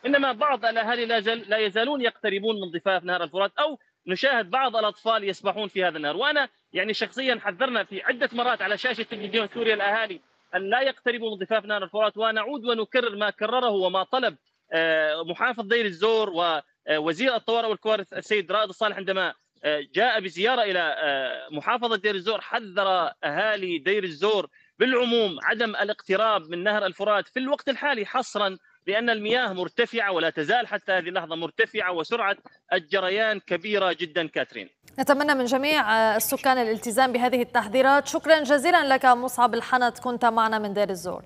إنما بعض الأهالي لا يزالون يقتربون من ضفاف نهر الفرات، أو نشاهد بعض الأطفال يسبحون في هذا النهر. وأنا يعني شخصيا حذرنا في عدة مرات على شاشة تلفزيون سوريا الأهالي أن لا يقتربوا من ضفاف نهر الفرات، ونعود ونكرر ما كرره وما طلب محافظ دير الزور ووزير الطوارئ والكوارث السيد رائد الصالح عندما جاء بزيارة إلى محافظة دير الزور. حذر أهالي دير الزور بالعموم عدم الاقتراب من نهر الفرات في الوقت الحالي حصرا، لأن المياه مرتفعة ولا تزال حتى هذه اللحظة مرتفعة، وسرعة الجريان كبيرة جدا. كاترين، نتمنى من جميع السكان الالتزام بهذه التحذيرات. شكرا جزيلا لك مصعب الحنت، كنت معنا من دير الزور.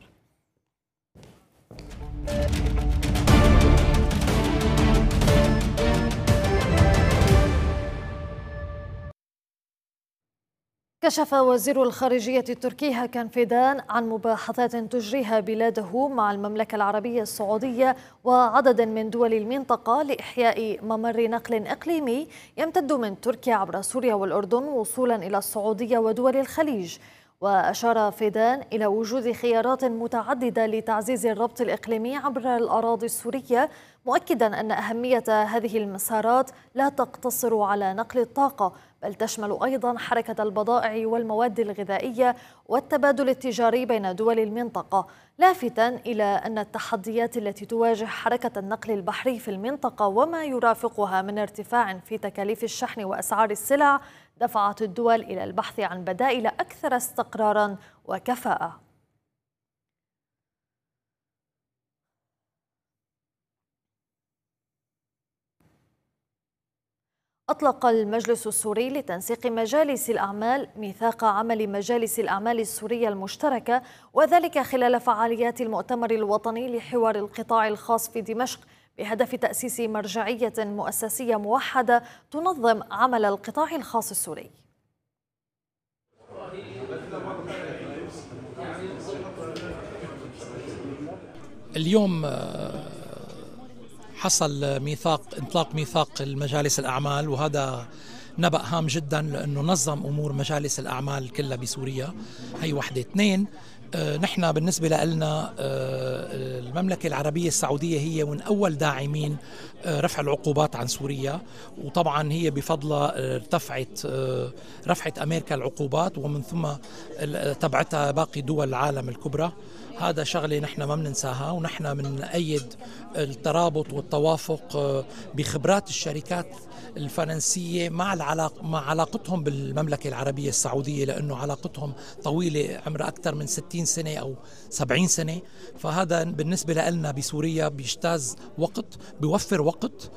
كشف وزير الخارجية التركي هاكان فيدان عن مباحثات تجريها بلاده مع المملكة العربية السعودية وعدد من دول المنطقة لإحياء ممر نقل إقليمي يمتد من تركيا عبر سوريا والأردن وصولا إلى السعودية ودول الخليج. وأشار فيدان إلى وجود خيارات متعددة لتعزيز الربط الإقليمي عبر الأراضي السورية، مؤكدا أن أهمية هذه المسارات لا تقتصر على نقل الطاقة، بل تشمل أيضا حركة البضائع والمواد الغذائية والتبادل التجاري بين دول المنطقة، لافتا إلى أن التحديات التي تواجه حركة النقل البحري في المنطقة وما يرافقها من ارتفاع في تكاليف الشحن وأسعار السلع دفعت الدول إلى البحث عن بدائل أكثر استقرارا وكفاءة. أطلق المجلس السوري لتنسيق مجالس الأعمال ميثاق عمل مجالس الأعمال السورية المشتركة، وذلك خلال فعاليات المؤتمر الوطني لحوار القطاع الخاص في دمشق، بهدف تأسيس مرجعية مؤسسية موحدة تنظم عمل القطاع الخاص السوري. اليوم حصل انطلاق ميثاق المجالس الأعمال، وهذا نبأ هام جدا لأنه نظم أمور مجالس الأعمال كلها بسوريا. هي وحدة. اثنين، نحن بالنسبة لنا المملكة العربية السعودية هي من أول داعمين رفع العقوبات عن سوريا، وطبعا هي بفضلها رفعت أمريكا العقوبات، ومن ثم تبعتها باقي دول العالم الكبرى. هذا شغلة نحن ما بننساها، ونحن بنأيد الترابط والتوافق بخبرات الشركات الفرنسية مع علاقتهم بالمملكة العربية السعودية، لأنه علاقتهم طويلة، عمرها أكثر من 60 سنة أو 70 سنة. فهذا بالنسبة لنا بسوريا بيجتاز وقت، بيوفر وقت.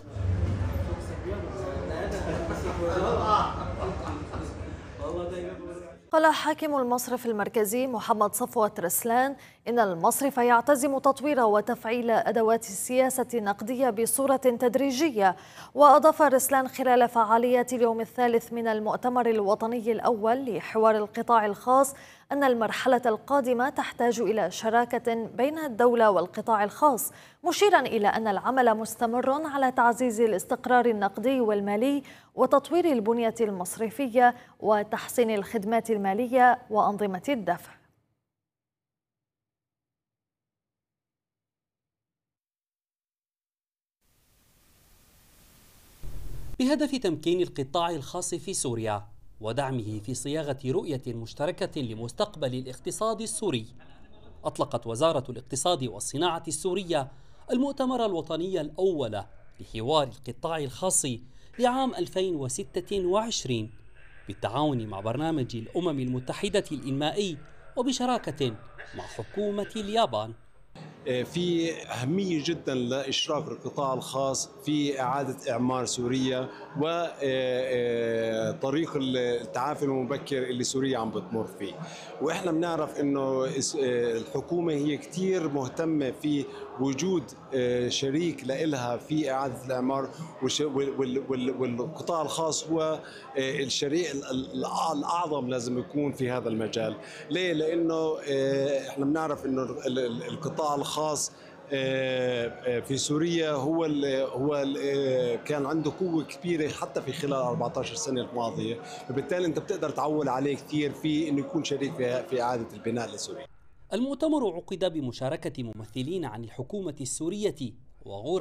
قال حاكم المصرف المركزي محمد صفوت رسلان إن المصرف يعتزم تطوير وتفعيل أدوات السياسة النقدية بصورة تدريجية. وأضاف رسلان خلال فعاليات اليوم الثالث من المؤتمر الوطني الأول لحوار القطاع الخاص أن المرحلة القادمة تحتاج إلى شراكة بين الدولة والقطاع الخاص، مشيرا إلى أن العمل مستمر على تعزيز الاستقرار النقدي والمالي وتطوير البنية المصرفية وتحسين الخدمات المالية وأنظمة الدفع. بهدف تمكين القطاع الخاص في سوريا ودعمه في صياغة رؤية مشتركة لمستقبل الاقتصاد السوري، أطلقت وزارة الاقتصاد والصناعة السورية المؤتمر الوطني الأول لحوار القطاع الخاص لعام 2026 بالتعاون مع برنامج الأمم المتحدة الإنمائي وبشراكة مع حكومة اليابان. في أهمية جدا لإشراك القطاع الخاص في إعادة إعمار سوريا وطريق التعافي المبكر اللي سوريا عم بتمر فيه. وإحنا بنعرف إنه الحكومة هي كتير مهتمة في وجود شريك لإلها في إعادة الإعمار، والقطاع الخاص هو الشريك الأعظم لازم يكون في هذا المجال. ليه؟ لأنه إحنا بنعرف إنه القطاع الخاص في سوريا هو كان عنده قوة كبيرة حتى في خلال 14 سنة الماضية، فبالتالي أنت بتقدر تعول عليه كثير في إنه يكون شريك في إعادة البناء لسوريا. المؤتمر عقد بمشاركة ممثلين عن الحكومة السورية وغرف